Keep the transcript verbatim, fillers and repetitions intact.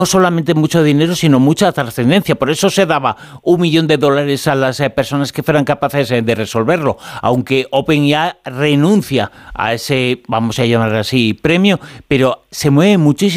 no solamente mucho dinero, sino mucha trascendencia. Por eso se daba un millón de dólares a las eh, personas que fueran capaces eh, de resolverlo. Aunque OpenAI renuncia a ese, vamos a llamar así, premio, pero se mueve muchísimo